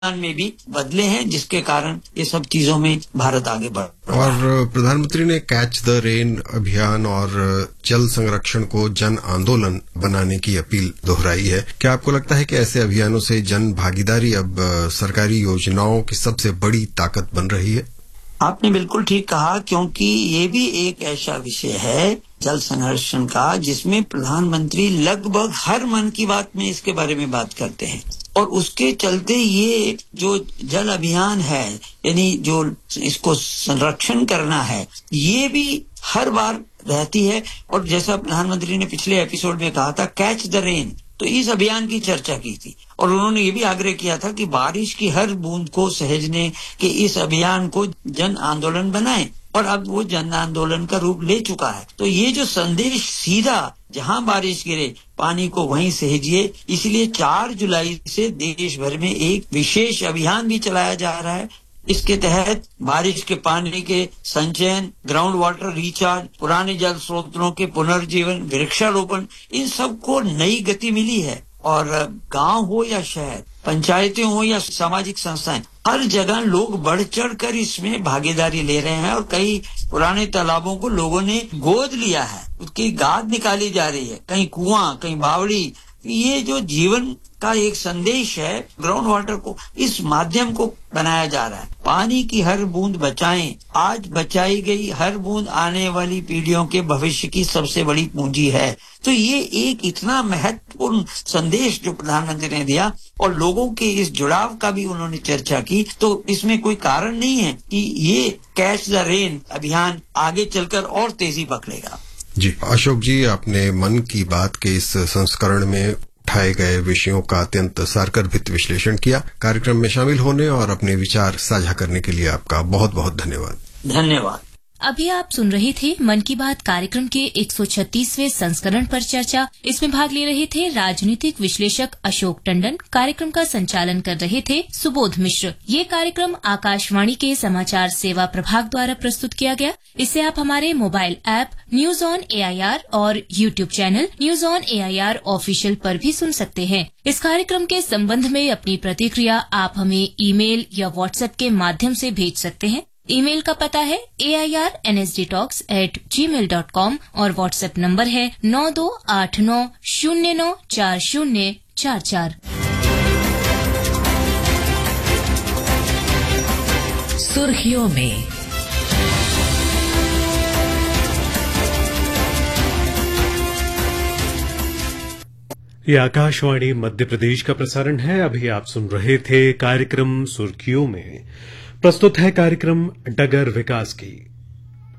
में भी बदले हैं, जिसके कारण ये सब चीजों में भारत आगे बढ़ रहा है। और प्रधानमंत्री ने कैच द रेन अभियान और जल संरक्षण को जन आंदोलन बनाने की अपील दोहराई है। क्या आपको लगता है कि ऐसे अभियानों से जन भागीदारी अब सरकारी योजनाओं की सबसे बड़ी ताकत बन रही है? आपने बिल्कुल ठीक कहा, क्योंकि ये भी एक ऐसा विषय है जल संरक्षण का जिसमें प्रधानमंत्री लगभग हर मन की बात में इसके बारे में बात करते हैं। और उसके चलते ये जो जल अभियान है, यानी जो इसको संरक्षण करना है, ये भी हर बार रहती है। और जैसा प्रधानमंत्री ने पिछले एपिसोड में कहा था, कैच द रेन, तो इस अभियान की चर्चा की थी। और उन्होंने ये भी आग्रह किया था कि बारिश की हर बूंद को सहेजने के इस अभियान को जन आंदोलन बनाएं। और अब वो जन आंदोलन का रूप ले चुका है। तो ये जो संदेश सीधा जहां बारिश गिरे पानी को वहीं सहेजिए, इसलिए 4 जुलाई से देश भर में एक विशेष अभियान भी चलाया जा रहा है। इसके तहत बारिश के पानी के संचयन, ग्राउंड वाटर रिचार्ज, पुराने जल स्रोतों के पुनर्जीवन, वृक्षारोपण, इन सबको नई गति मिली है। और गांव हो या शहर, पंचायतें हो या सामाजिक संस्थाएं, हर जगह लोग बढ़ चढ़ कर इसमें भागीदारी ले रहे हैं। और कई पुराने तालाबों को लोगों ने गोद लिया है, उसकी गाद निकाली जा रही है, कहीं कुआं, कहीं बावड़ी। ये जो जीवन का एक संदेश है, ग्राउंड वाटर को इस माध्यम को बनाया जा रहा है। पानी की हर बूंद बचाएं, आज बचाई गई हर बूंद आने वाली पीढ़ियों के भविष्य की सबसे बड़ी पूंजी है। तो ये एक इतना महत्वपूर्ण संदेश जो प्रधानमंत्री ने दिया, और लोगों के इस जुड़ाव का भी उन्होंने चर्चा की। तो इसमें कोई कारण नहीं है कि ये कैच द रेन अभियान आगे चलकर और तेजी पकड़ेगा। जी अशोक जी, आपने मन की बात के इस संस्करण में उठाए गए विषयों का अत्यंत सारगर्भित विश्लेषण किया। कार्यक्रम में शामिल होने और अपने विचार साझा करने के लिए आपका बहुत बहुत धन्यवाद। धन्यवाद। अभी आप सुन रहे थे मन की बात कार्यक्रम के 136वें संस्करण पर चर्चा। इसमें भाग ले रहे थे राजनीतिक विश्लेषक अशोक टंडन। कार्यक्रम का संचालन कर रहे थे सुबोध मिश्र। ये कार्यक्रम आकाशवाणी के समाचार सेवा प्रभाग द्वारा प्रस्तुत किया गया। इसे आप हमारे mobile app news on AIR और YouTube channel news on AIR official पर भी सुन सकते हैं। इस कार्यक्रम के संबंध में अपनी प्रतिक्रिया आप हमें ईमेल या व्हाट्सएप के माध्यम से भेज सकते हैं। ईमेल का पता है airnsdtalks@gmail.com और व्हाट्सएप नंबर है 9289094044। सुर्खियों में ये आकाशवाणी मध्य प्रदेश का प्रसारण है। अभी आप सुन रहे थे कार्यक्रम सुर्खियों में। प्रस्तुत है कार्यक्रम डगर विकास की।